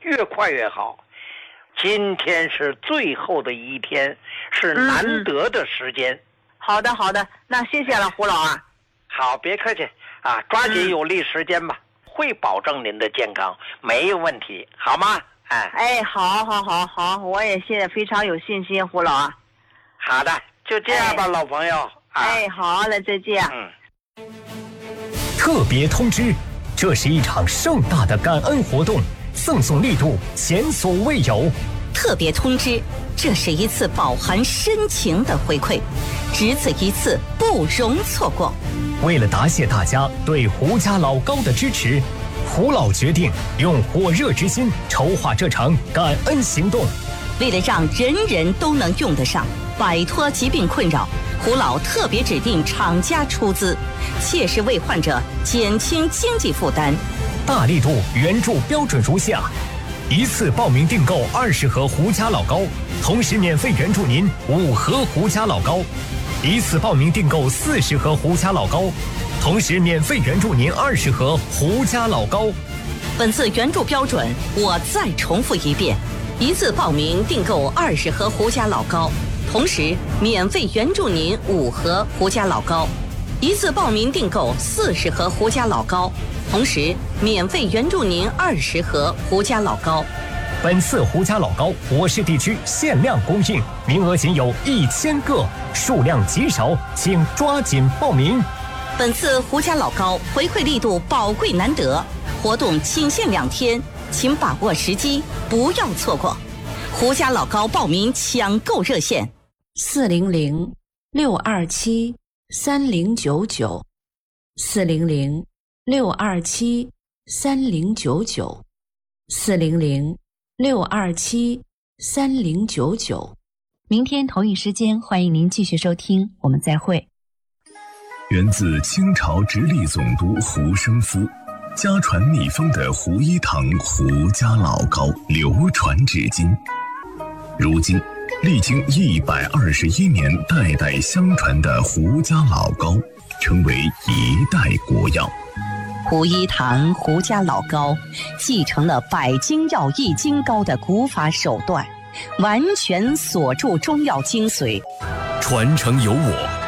越快越好。今天是最后的一天，是难得的时间。 好的，那谢谢了，胡老啊。 好，别客气啊，抓紧有利时间吧，会保证您的健康，没有问题，好吗？ 好，我也现在非常有信心，胡老啊。 好的，就这样吧，老朋友。 好了，再见。 特别通知，这是一场盛大的感恩活动，赠送力度前所未有。 特别通知，这是一次饱含深情的回馈，只此一次，不容错过。 为了答谢大家对胡家老高的支持，胡老决定用火热之心筹划这场感恩行动。 为了让人人都能用得上，摆脱疾病困扰，胡老特别指定厂家出资，切实为患者减轻经济负担。 大力度援助标准如下：一次报名订购20盒胡家老高，同时免费援助您5盒胡家老高；一次报名订购40盒胡家老高，同时免费援助您20盒胡家老高。 本次援助标准我再重复一遍：一次报名订购20盒胡家老高，同时免费援助您5盒胡家老高；一次报名订购40盒胡家老高，同时免费援助您20盒胡家老高。 本次胡家老高我市地区限量供应，名额仅有1000个，数量极少，请抓紧报名。 本次胡家老高回馈力度宝贵难得，活动仅限2天，请把握时机，不要错过。胡家老高报名抢购热线 400-627-3099，400-627-3099。明天同一时间，欢迎您继续收听，我们再会。 源自清朝直隶总督胡生夫，家传秘方的胡一堂胡家老高流传至今。如今历经121年代代相传的胡家老高成为一代国药。 胡一堂胡家老高继承了百金药易筋膏的古法手段，完全锁住中药精髓， 传承有我，